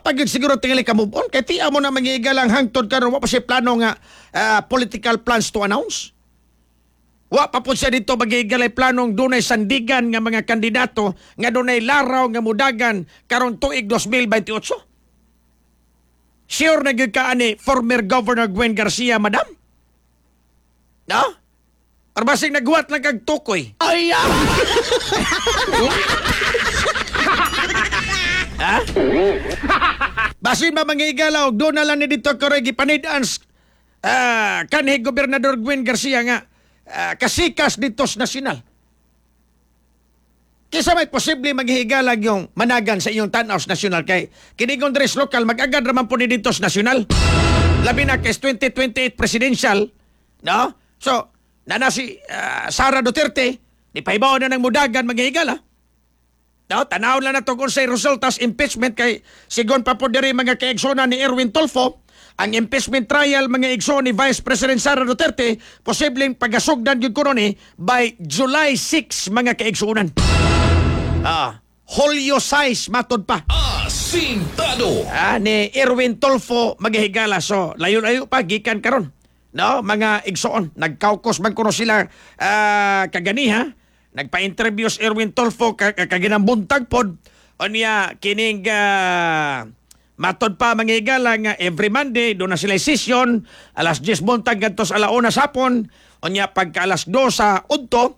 wa pa gyud siguro tingali ka move on kay tiya mo na mangigalang hangtod karon wa pa siya plano nga political plans to announce. Wa pa po siya dito magigalay planong dunay sandigan nga mga kandidato nga dunay laraw nga mudagan karon tuig 2028. Sure na gyud ka ani former Governor Gwen Garcia, madam? No? Arbasig naghuwat lang kag tukoy. Ay, Ha? Basin ba mangigalaw, doon na lang ni dito karoy gipanidans kanhi Gobernador Gwen Garcia nga kasikas dito sa nasyonal. Kisa may posible maghihigalag yung managan sa iyong tanaw sa nasyonal kay kinigong dress local mag-agad raman po ni dito sa nasyonal. Labi na kay 2028 presidential, no? So, nana si Sara Duterte, di paibaw na ng mudagan maghihigala. No, tanaw lang na to kung sa resultas impeachment kay sigon pa po diri mga kaigsonan ni Erwin Tulfo, ang impeachment trial mga igsoon ni Vice President Sara Duterte posibleng pagasugdan gyud kuno ni by July 6 mga kaigsunan. Hulyo 6 matod pa. Asintado. Ni Erwin Tulfo maghihigala so layo-layo pa gikan karon. No, mga igsoon nagkaukos man kuno sila kaganiha. Nagpa-interview si Erwin Tulfo kaginambuntag pod o niya kining matod pa manghigala nga every Monday doon na sila session alas 10 buntag gantos alauna sapon o niya pagka alas 2 sa udto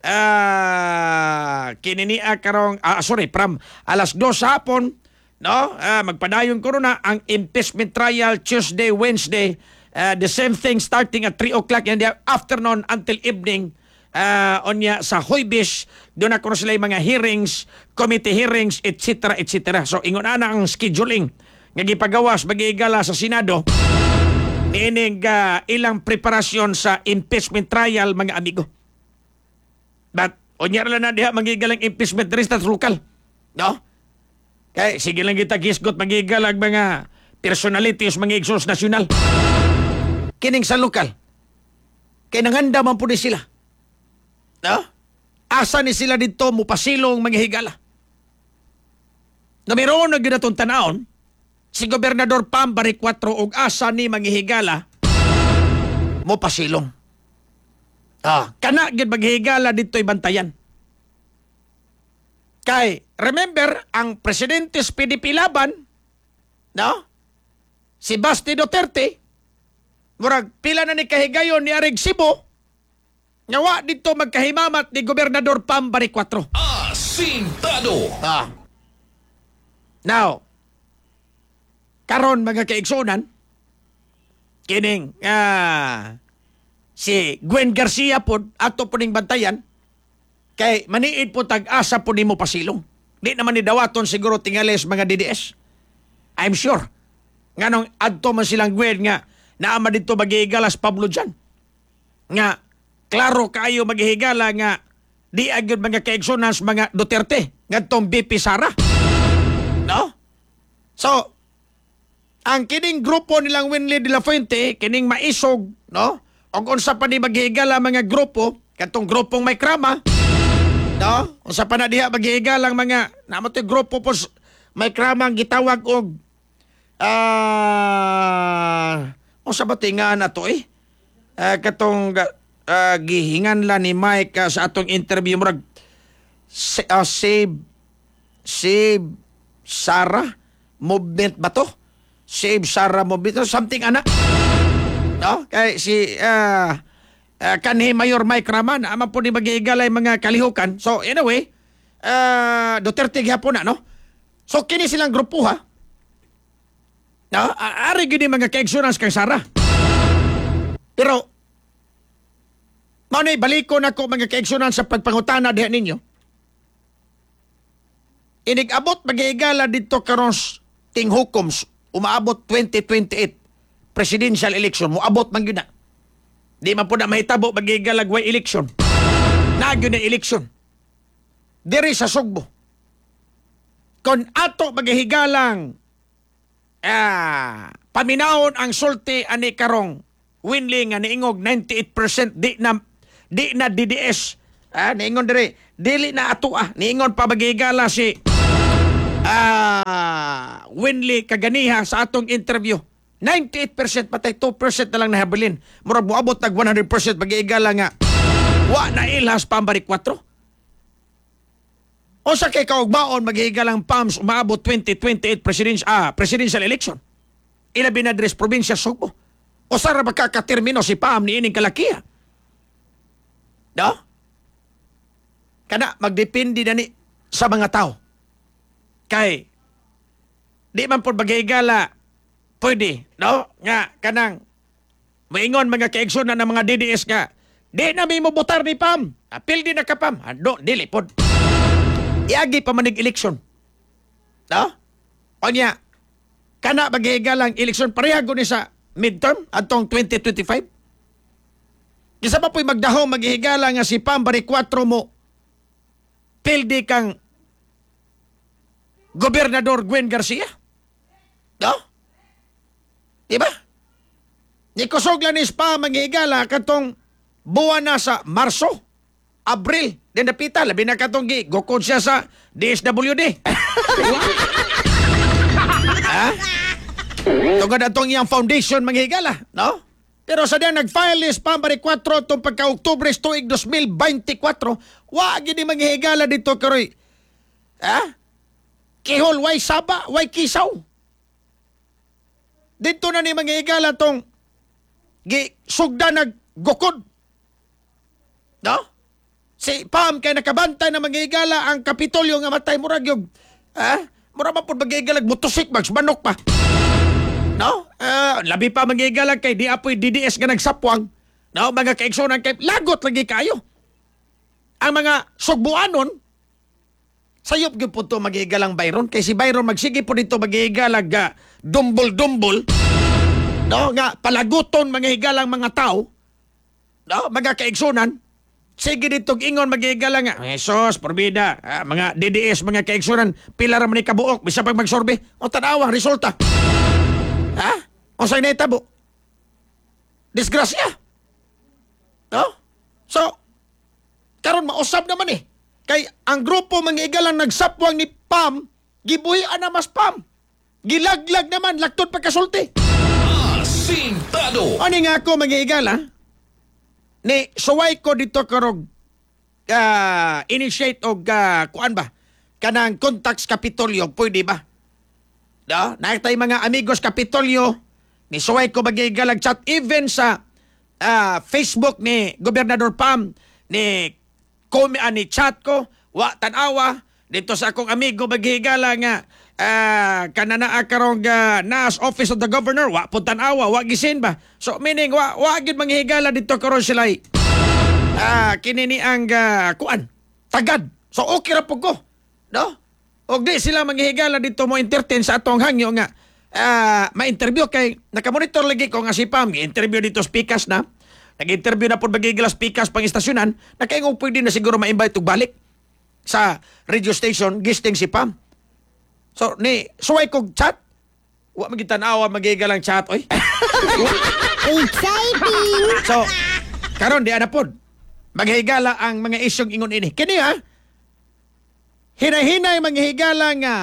kininia karong from alas 2 sa hapon no magpadayon ko na ang impeachment trial Tuesday, Wednesday, the same thing starting at 3 o'clock in the afternoon until evening. Onya sa Huybis, doon na kuno sila yung mga hearings, committee hearings, etc. etc. So, ingon ana ang scheduling nga gipagawas mag-iigala sa Senado ining ilang preparasyon sa impeachment trial, mga amigo. But, onya lang na diha mag-iigalang impeachment diri sa lokal. No? Kaya, sige lang kita gisgot mag-iigalang mga personalities, mga igsos nasyonal. Kining sa lokal. Kaya nanganda man po sila. No? Asa ni sila dito mupasilong manghihigala. Numero 1 na itong tanaon, si Gobernador Pam Baricuatro og asa ni manghihigala mupasilong. Kana gid maghihigala dito ibantayan. Kay, remember, ang presidente sa PDP laban, no? Si Basti Duterte, murag pila na ni kahigayon ni Arig Sibo, ngawa dito magkahimamat ni Gobernador Pam Baricuatro. Asintado. Now, karon mga kaigsunan, kining si Gwen Garcia po, ato po ning bantayan, kay maniid po tag-asa po ni mo pasilong. Di naman ni dawaton siguro tingales mga DDS. I'm sure. Nganong adto man silang Gwen nga, naama dito mag-iigalas Pablo dyan. Nga, klaro kayo maghihigala nga di agad mga kaigsunas mga Duterte ngadtong BP Sara. No? So, ang kining grupo nilang Winley de la Fuente, kining maisog, no? O unsa pa ni maghihigala mga grupo, katong grupong may krama, no? Unsa pa na diha maghihigala mga, namo to grupo po may krama ang gitawag og unsa ba tinga na to katong gihingan la ni Mike sa atong interview murag Save Sara movement ba to? Save Sara movement something ana. No? Kay si kanhi Mayor Mike Raman ama po ni magiigalay mga kalihukan. So anyway, Duterte gyapon na, no? So kini silang grupo ha. No? Ari gini mga kaigsurans kay Sara. Pero manay baliko na ko mga kaigsunan sa pagpangutana diha ninyo. Inig-abot mag-iigala dito karon ting hukums umaabot 2028 presidential election mo abot man gyud na. Di man po na mahitabo mag-iigalag way election. Na gyud na election. Diri sa Sugbo. Kon ato maghigalang paminawon ang sulti ani karong Winley nga niingog 98% di na DDS. Niingon dili na ato niingon pa magigala si Winley kaganiha sa atong interview. 98% patay, 2% na lang nahabilin. Murag moabot tag 100% pag-iigala nga. Wa na ilhas pambari 4. O sa kay kaugbaon mag-iigalang PAMS umaabot 2028 presidential election. Ilabi na dres probinsya Sugbo. O sa ra makakatermino si PAM ni ining kalakiya. No? Kana magdepende na ni sa mga tao. Kay di man po mag-iigala pwede, no? Nga kanang moingon mga kaigsunan ng mga DDS nga di na may mobotar ni PAM. Apil din na ka PAM. Ando, dili pod. Iagi pa manig eleksyon. No? O niya, kana mag-iigalang eleksyon parehago ni sa midterm atong 2025. Kisa pa po'y magdahong maghihigala nga si PAM bari 4 mo pildi kang Gobernador Gwen Garcia. No? Diba? Ni kusog lang ni PAM maghihigala katong buwan na sa Marso, Abril, din napita, labi na katong gukod siya sa DSWD. Ha? Tungod na itong iyang foundation manghigala, no? Pero sa diyan nag-file is pambari 4 itong pagka-Oktubre tuig 2024, wa gini manghigala dito karoy. Ha? Kihol, way saba, way kisaw. Dito na ni manghigala tong sugda naggukod. No? Si PAM kay nakabantay na manghigala ang Kapitolyo nga matay murag yung mura man po maghigalag motosik bags manok pa. No? Labi pa maghigalag kay di apoy DDS nga nagsapwang. No? Mga kaigsunan kay lagot lagi kayo. Ang mga sugbuanon sayop gyud po to maghigalang Byron kay si Byron magsige po dito maghigalag dumbol-dumbol. No? Nga palaguton maghigalang mga tao. No? Mga kaigsunan sige dito ingon magigala nga. Jesus, porbida. Mga DDS, mga kaigsunan, pila ra man ni kabuok. Bisa pag magsorbe. O tanawa, resulta. Ha? O sa'y naitabo. Disgrasya. No? So, karon mausap naman eh. Kay ang grupo mangigalang nagsapwang ni PAM, gibuhian na mas PAM. Gilaglag naman, laktot pagkasulti. Asintado. Ano nga ako mangiigala? Ni suway ko dito karog initiate og kuan ba kanang contacts Kapitolyo pwede ba? No? Nakitay mga amigos Kapitolyo ni suway ko magigalag chat even sa Facebook ni Gobernador PAM ni chat ko wa tanawa dito sa akong amigo maghigala nga kanana karong nas office of the governor wa pud tan-awa wa gisin ba so meaning wa gid manghigala dito karon sila kini ni ang kuan tagad so okay ra pud ko no og di sila manghigala dito mo entertain sa atong hangyo nga ma-interview kay nakamonitor lagi ko nga si PAM interview dito speakers na nag-interview na pud magigila speakers pang istasyonan nakaingong pwede na siguro ma-invite og balik sa radio station gisting si PAM. So, ni, suway kong chat. Wa magitanawa, magigalang chat, oy. Exciting! So, karon di ana pod. Maghigala ang mga isyong ingon ini. Kini ha, hinahinay manghigala nga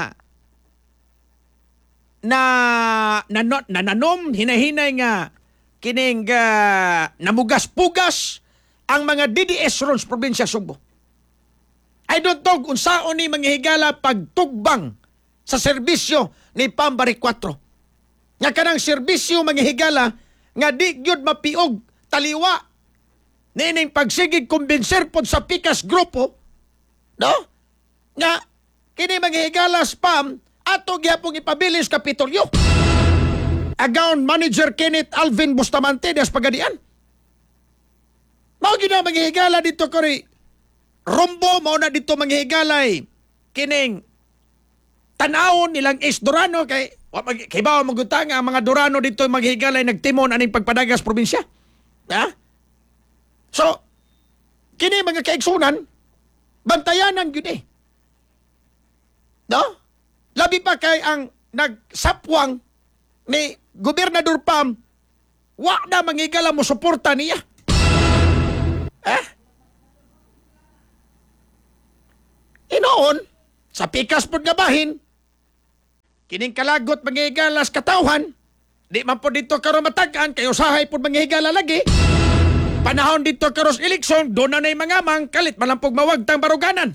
nanom, hinahinay nga kining namugas-pugas ang mga DDS ron sa probinsya Sugbo. I don't know kung saan ni manghigala pagtugbang sa serbisyo ni Pambari 4. Nga kanang serbisyo manghihigala nga di gyud mapiog taliwa nining pagsigig kumbinser pod sa pikas grupo no nga kini manghihigala spam ato gyapong ipabilis Kapitolyo. Agaon Manager Kenneth Alvin Bustamante das pagadian. Mao gyud na manghihigala dito kori Rombo mao na dito manghihigalay kining tanawon nilang is Durano kay bawa magutang ang mga Durano dito maghigalay nagtimon aning pagpadagas probinsya. Ha? So, kini mga kaigsunan, bantayanan yun eh. No? Labi pa kay ang nagsapwang ni Gobernador PAM, wa na manghigala mo suporta niya. Ha? Inoon, sa pikas pod nga bahin, kining kalagot manghigala sa katawhan, di man po dito karon matagan, kayo sahay po manghigala lagi. Panahon dito karon sa eleksyon, doon na na'y mangamang, kalit malampog mawagtang baruganan.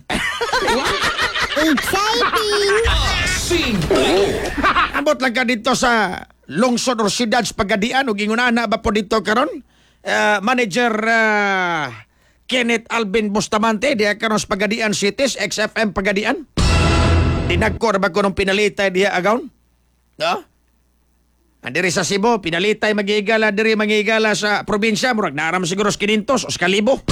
Exciting! Asintado. Ambot lang ka dito sa lungsod o siyudad sa Pagadian, o gingunana ba po dito karon? Manager Kenneth Alvin Bustamante, diya karon sa Pagadian Cities, XFM Pagadian. Dinagko na ba ko nung pinalitay diya agawn? No? Diri sa Cebu, pinalitay mag-iigala, diri mag-iigala sa probinsya, murag naram siguro sa 500 o sa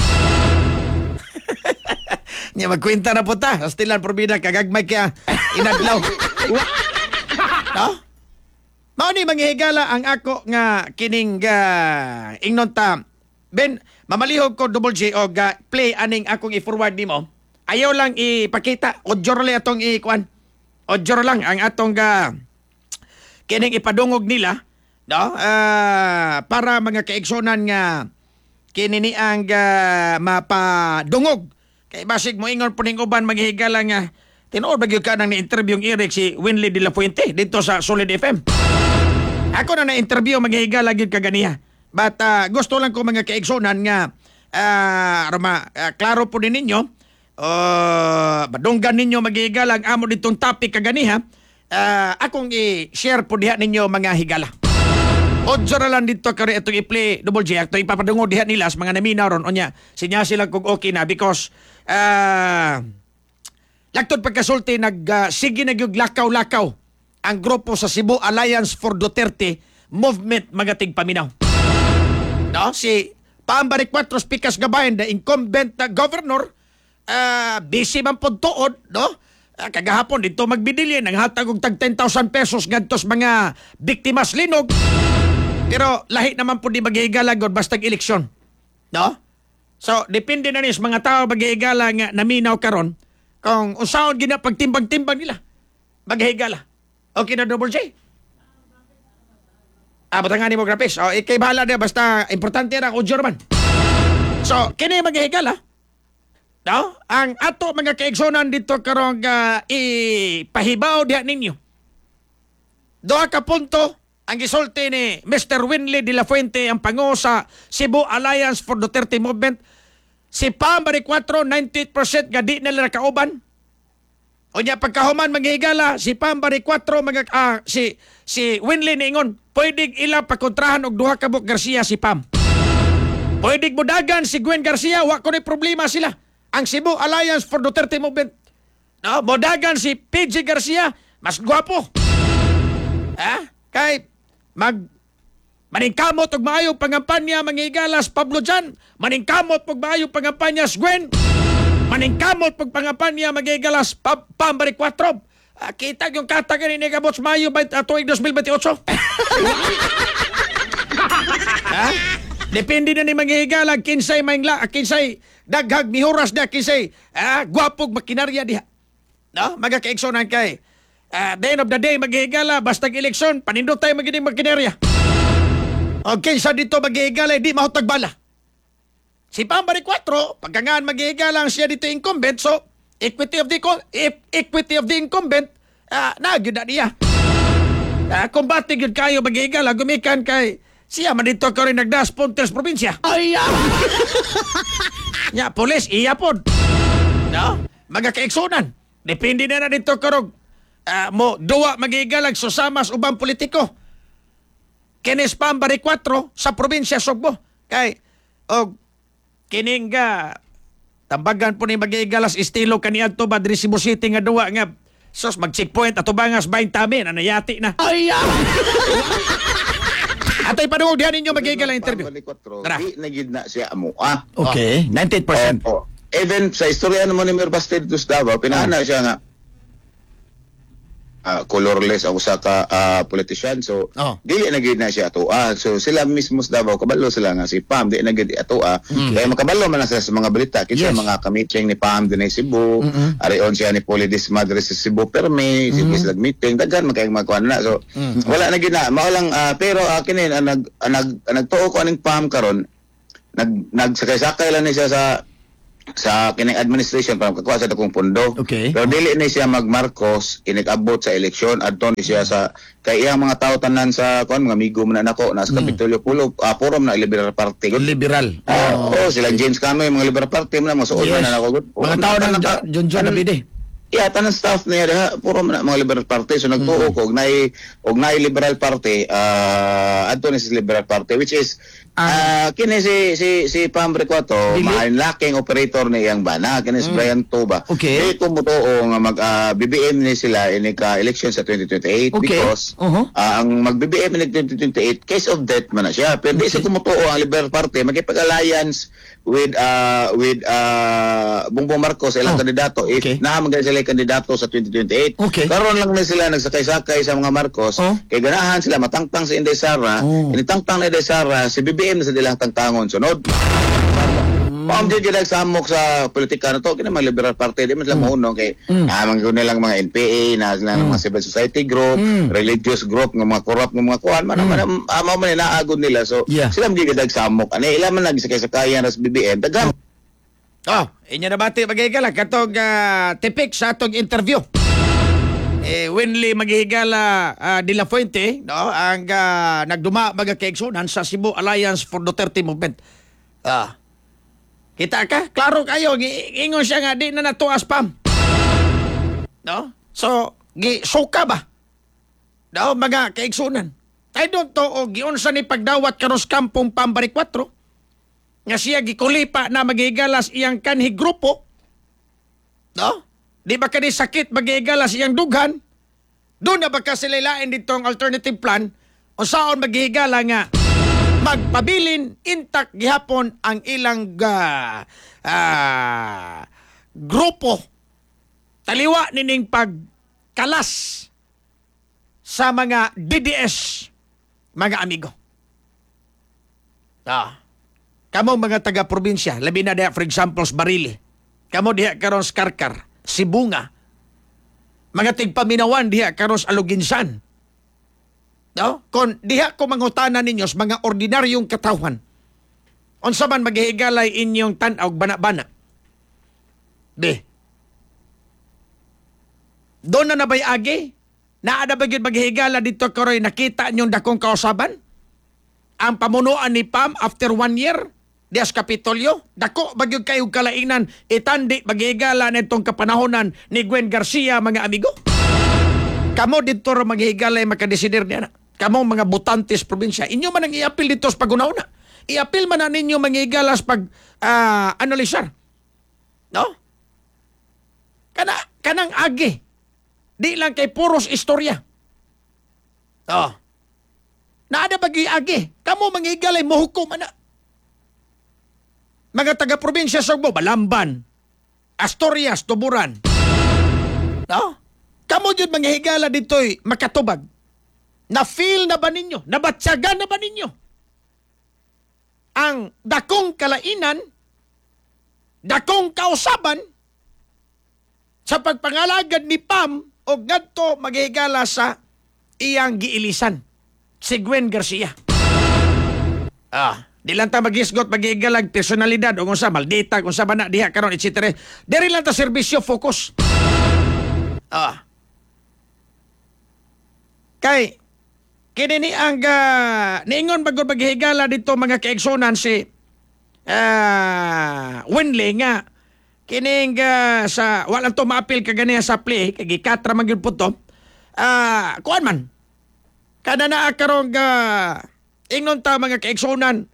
1,000. Nya magkwenta na po ta, sa stilan probina, kagagmay kaya inadlaw. No? Mao ni manghihigala ang ako nga kining ingnon ta. Ben, mamalihog ko Double J o play aning akong i-forward nimo. Ayaw lang ipakita, audio lang atong ikuan. Audio lang ang atong kining ipadungog nila, no? Para mga kaigsonan nga kini ang mapadungog. Kay basig mo ingon po ning uban maghihigala nga tinuod ba gyud ka nang ni-interview ng Eric si Winley de la Fuente dito sa Solid FM. Ako na na-interview maghihigala gyud kaganiya. But gusto lang ko mga kaigsonan nga klaro po din ninyo badunggan ninyo maghihigala ang amo ditong topic kaganiha. Akong i-share po diha ninyo mga higala. Odyo na lang dito kari itong i-play Double J. Ito ipapadungod diha nila sa mga naminaw ron. Onya, sinya sila kung okay na because lagtod pagkasulti sige nagyug lakaw-lakaw ang grupo sa Cebu Alliance for Duterte Movement mga tigpaminaw. No? Si Paambari 4 Spikas Gabayan, the incumbent governor, busy man po tuod, no? Kagahapon dito magbidili nang hatag og tag 10,000 pesos ngadtos mga biktimas linog. Pero lahi naman po di magigala god basta eleksyon. No? So depende na ni sa mga tao magigala nga naminaw karon kung unsaon gina pagtimbang-timbang nila. Maghigala. Okay na Double J. Batangan ni mo grapis. Ikay bahala na basta importante ra audio man. So kini maghigala. No? Ang ato mga kaigsonan dito karong ipahibaw diha ninyo. Doha ka punto ang gisulti ni Mr. Winley de la Fuente ang pangu sa Cebu Alliance for Duterte Movement. Si Paambari 4, 98% nga di nila kauban. O niya pagkahuman maghigala si Paambari 4 si Winley niingon, pwedeng ila pakontrahan og duha ka Bok Garcia si Pam. Pwedeng mudagan si Gwen Garcia, wa ko ni problema sila. Ang Cebu Alliance for Duterte Movement. No, modagan si PG Garcia, mas gwapo. Kay maningkamot og maayo pangampanya mangigalas Pablo Jan, maningkamot og maayo pangampanya Gwen, maningkamot og pangampanya magigalas Paambari 4. Kita yung katagan ni Gabots Mayo tuig 2028. Depende na ni manghihigala kinsay maingla, kinsay daghag mihuras na, kinsay gwapog makinarya diha. No? Mga kaigsonan kay the end of the day maghihigala basta eleksyon panindot tayo magining makinarya. O kinsa dito maghihigala di mahutag bala. Si Paambari 4 pagkangaan maghihigala lang siya dito incumbent, so equity of the incumbent nagyud na niya. Kumbati gyud kayo maghihigala gumikan kay siya man dito ka rin nagdas Pontes probinsya. Ay, ya, polis, iya pod. No? Mga kaigsunan. Depende na dito karog. Mo, duwa magigalag susamas ubang politiko. Kinis Paambari 4 sa probinsya Sugbo. Kay, kining tambagan po ni magigalas estilo kaniyang to Badri Cebu City nga duwa nga. Sos, mag-checkpoint ato bangas 20 tamin, nanayati na. Ay, Atay padungog dihan ninyo magigala interview. Tara. Di nagid na siya amo. Okay, 98%. Even sa istorya naman ni Mayor Bastidus Davao, pinana siya nga colorless ang usa ka politician. So dili na gid na siya ato. So sila mismo sa Davao kabalo sila nga si Pam di na gid ato. Kaya makabalo man na sa mga balita kinsa mga ka-meeting ni Pam dinay Cebu. Arion siya ni Polidis Madre sa Cebu Perme, sige sila meeting daghan magkay magkuan na. So wala na gid na mao lang pero kini nagtuo ko aning Pam karon nagsakay-sakay lang ni siya sa sa kining administration para makakuha sa dakong pondo. Okay. Pero dili ni siya mag-Marcos inigabot sa eleksyon adto ni siya sa kay iyang mga tao tanan sa kuan mga amigo man nako na sa Kapitolyo Pulo puro na Liberal Party. Liberal. Sila James Cano yung mga Liberal Party man mga suod na nako. Mga tao ng John Nabide. Yeah, tanang staff niya diha puro man mga Liberal Party so nagtuo ko og nay Liberal Party adto ni sa Liberal Party which is kini si Pam Recuato laking operator ni yang bana kini si Brian Toba. Okay. Kung mutuo nga mag BBM ni sila ini ka election sa 2028 because ang mag BBM ni 2028 case of death man na siya pero di sa kumutuo ang Liberal Party magkipag-alliance with Bongbong Marcos ilang kandidato if nahamagay sila kandidato sa 2028 karon lang na sila nagsakay-sakay sa mga Marcos kay ganahan sila matangtang si Inday Sara initangtang na Inday Sara si BBM na sa dilang tangtangon sunod Pam di nagsamok sa politika na to kini mga Liberal Party di man sila maunong kay mangyud nilang mga NPA na mga civil society group religious group nga mga corrupt nga mga kuan man amo man naagod nila so sila di nagsamok ani ila man nagsakay-sakayan sa BBM daghang inya na bati magigala katong tipik sa atong interview. Winley maghihigala De La Fuente no ang nagduma magakaigsunan sa Cebu Alliance for Duterte Movement. Kita ka? Klaro kayo ingon siya nga di na natuas Pam. No? So suka ba? No mga kaigsunan. I don't know giunsa ni pagdawat karos kampong Pambari 4. Nga siya gikulipa na maghigalas iyang kanhi grupo. No? Di ba kani sakit maghigalas iyang dughan? Doon na ba kasilain ditong alternative plan o saon maghigala nga magpabilin intact gihapon ang ilang grupo taliwa nining pagkalas sa mga DDS mga amigo. Kamo mga taga-probinsya, labi na diha for example sa Barili. Kamo diha karon sa Karkar, Sibunga. Mga tigpaminawan diha karon sa Aluginsan. No? Kon diha ko mangutanan ninyo sa mga ordinaryong katawhan. Unsa man maghihigalay inyong tan-aw bana-bana. Doon na nabay agi? Naada ba gyud maghihigala dito karoy nakita ninyong dakong kausaban? Ang pamunuan ni Pam after 1 year? Dias Kapitolyo, dako bagyog kayong kalainan itandi maghihigala nitong kapanahonan ni Gwen Garcia mga amigo. Kamo dito ra maghihigala makadesider niya na. Kamo mga butantes probinsya, inyo man ang iapil dito sa pagunahuna. Iapil man na ninyo manghihigala sa pag-analisar. No? Kanang agi. Di lang kay puros istorya. Naada bagi agi. Kamo manghihigala mohukom ana. Mga taga-probinsya sa Sugbo, Balamban, Asturias, Tuburan. No? Kamu yun mga higala dito'y makatubag. Na-feel na ba ninyo? Nabatsagan na ba ninyo? Ang dakong kalainan, dakong kausaban, sa pagpangalagad ni Pam o ngadto maghihigala sa iyang giilisan, si Gwen Garcia. Di lang ta mag-isgot, mag-igalag, personalidad, o kung sa maldita, kung sa bana, diha, karon, etc. Dari lang ta serbisyo, focus. Kay, kini ni ang, niingon bagod maghihigala dito mga kaigsunan si Winley nga, kining sa, walang to maapil kaganiya sa play, kagikatra man yun po to, kuan man, kada na karong, ingnon ta mga kaigsunan,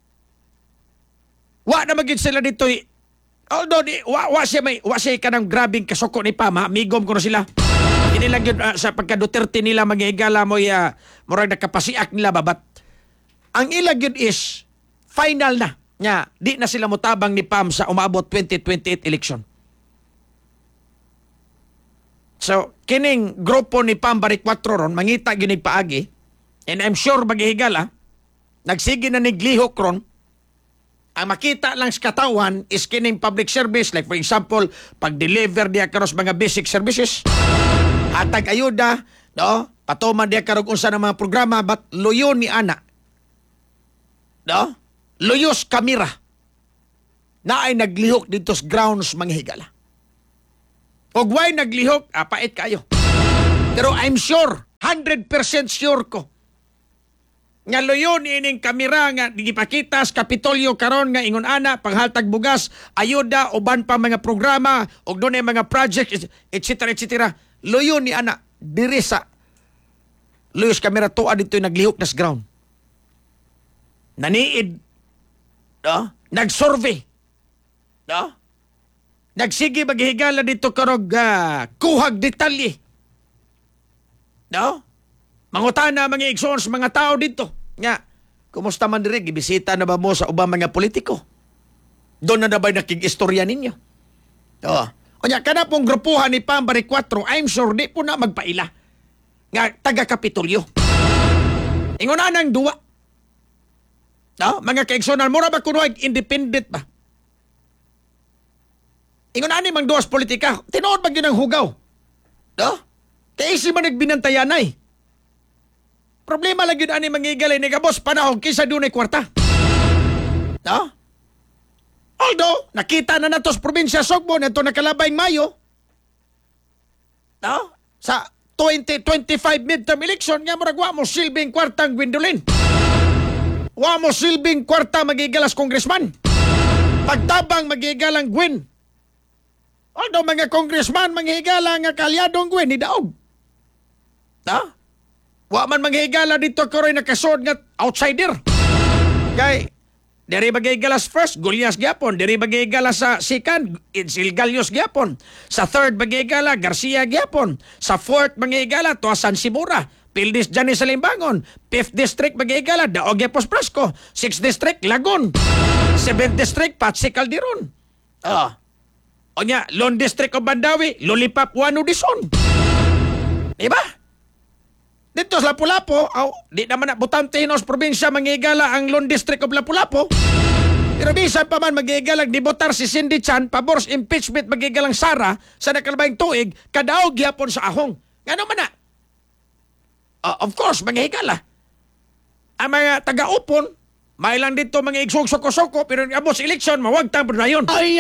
wa na magid sila dito although wa siya kanang grabing kasuko ni Pam migom ko na sila ini lang yun sa pagka Duterte nila maghigala mo murag nakapasiak nila babat ang ilag yun is final na nga di na sila mutabang ni Pam sa umabot 2028 election. So kining grupo ni Pam Bari 4 ron mangita ginig paagi and I'm sure maghigala nagsige na niglihok ron. Ang makita lang sa katawan is kining public service. Like for example, pag-deliver diya karos mga basic services. Hatag ayuda, no? Patuman diya karog unsa ng mga programa, but luyo ni ana. No? Luyos kamera. na ay naglihok dito sa grounds mga higala. Og why naglihok, pait kayo. Pero I'm sure, 100% sure ko, nga loyon ining kamera nga gipakita sa Kapitolyo karon nga ingon ana panghaltag bugas, ayuda uban pa mga programa og dunay mga project etc. etc. Loyon ni ana diri sa Luyos kamera tuwa dito naglihok na sa ground. Naniid, no? Nag-survey, no? Nagsige maghigala dito karog kuhag detalye, no? Mangutana mga igsoon sa mga tao dito. Nga, kumusta man diri? Gibisita na ba mo sa ubang mga politiko? Doon na ba nakig-istorya ninyo? Kanya, kana pong grupuhan ni Pambari 4, I'm sure di po na magpaila. Nga, taga-Kapitolyo. Ingon na ng duwa. No? Mga kaigsonan, mura ba kuno independent ba? Ingon na ni mang duwas politika, tinood ba yun ang hugaw? No? Kaya isi man nagbinantayanay. Problema lang yun ani mangigalay ni kabos panahon kisa doon ay kwarta. No? Although, nakita na nato sa probinsya Sogbo na ito nakalabay Mayo. No? Sa 2025 midterm election, nga marag wa mo silbing kwartang Gwendolyn. Wa mo silbing kwarta magigalas congressman. Pagtabang magigalang Gwen. Although mga congressman manghigala nga kalyadong Gwen ni daog. No? Wa man manghigala dito karoy nakasod nga outsider. Kay diri magigalas first, Gulyas gyapon. Diri magigala sa second, Silgalios gyapon. Sa third magigala, Garcia gyapon. Sa fourth magigala, Tuasan Simura. Pildis Janis Salimbangon. 5th District magigala, Daog Yapos Prasco. 6th District, Lagun. 7th District, Patsi Calderon. O nya, Lone District of Bandawi, Lollipop Wano Dison. Diba? Dito sa Lapu-Lapu, di naman na butante hinos probinsya mangigala ang Lone District of Lapu-Lapu. Pero bisan pa man magigalang dibotar si Cindy Chan, pabor sa impeachment magigalang Sara sa nakalabayang tuig, kadaog gyapon sa ahong. Nga naman na? Of course, manghigala. Ang mga taga-upon, may lang dito mga igsog soko-soko, pero ang abos eleksyon, mawagtang po na yun. Ay,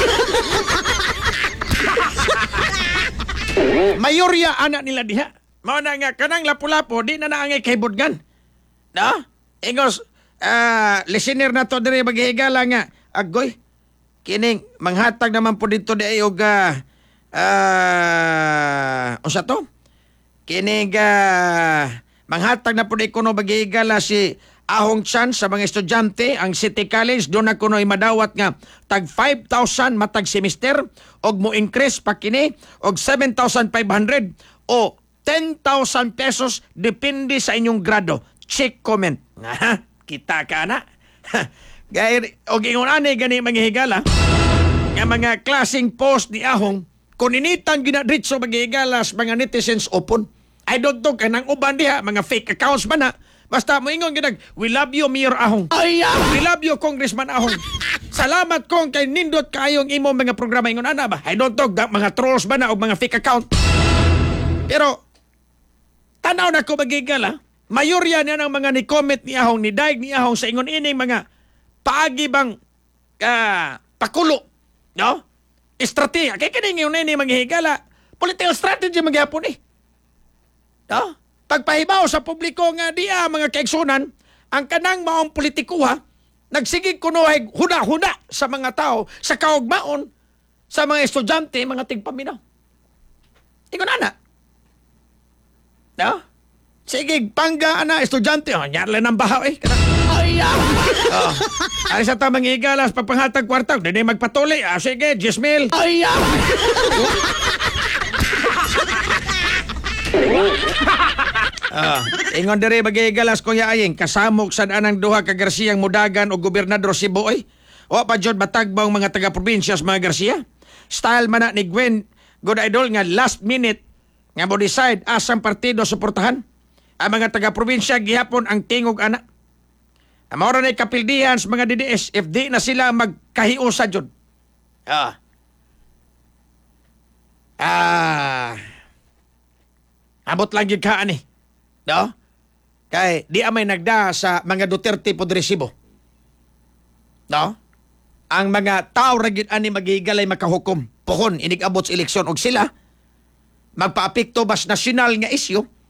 Mayorya anak nila diha. Mao na nga kanang Lapu-Lapu di na naangay kay Budgan. No? Ingos listener na to diri maghihigala nga agoy kining manghatag naman po dito di og usa to? Kining manghatag na po di kuno maghihigala si Ahong Chan sa mga estudyante ang City College doon na kuno madawat nga tag 5,000 matag semester og mo increase pa kini og 7,500 o 10,000 pesos depende sa inyong grado. Check comment. Kita ka na. Gaya, o ingon ani gani manghihigala nga mga klaseng post ni Ahong kuninitan ginadritso manghihigala sa mga netizens open. I don't know kanang uban diha mga fake accounts man na. Basta mo ingon ginag, we love you Mayor Ahong. We love you Congressman Ahong. Salamat kong kay nindot kayong imo mga programa ingon ana ba. I don't know mga trolls ba na o mga fake account. Pero tanaw na ko magigala, mayorya na ng mga ni-comment ni Ahong, ni Daig ni Ahong sa ingon ining mga paagi bang pakulo, no? Estratehiya. Kaya kaning yun ini maghihigala, political strategy magyapon eh. No? Pagpahibaw sa publiko nga diya mga kaigsunan, ang kanang maong politikuha, nagsigig kunohay huda-huda sa mga tao, sa kaugmaon, sa mga estudyante, mga tigpaminaw. Ingon ana. No? Sige, pangga na, estudyante. Nyarla ng bahaw eh. Ay, Ay, sa tamang igalas, pagpanghatag kwarta, hindi magpatuloy. Sige, 10,000. Ay, ingon diri magigalas ko yaaying kasamok sa anang duha ka Garcia mudagan o gobernador Cebu oy. O pa jud batagbang mga taga-probinsya sa mga Garcia. Style man na ni Gwen good idol nga last minute nga mo decide asang partido suportahan. Ang mga taga-probinsya gihapon ang tingog ana. Mao ra nay kapildihan sa mga DDS if di na sila magkahiusa jud. Abot lang yun ka ani. No? Kay di amay nagda sa mga Duterte po resibo. No? ang mga tao ra gyud ani maghigalay makahukom pohon inig abot sa eleksyon og sila magpaapekto bas nasyonal nga isyu